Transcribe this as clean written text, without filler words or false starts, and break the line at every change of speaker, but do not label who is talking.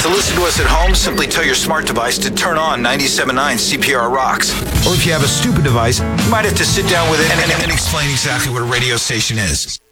To listen to us at home, simply tell your smart device to turn on 97.9 CPR Rocks. Or if you have a stupid device, you might have to sit down with it and explain exactly what a radio station is.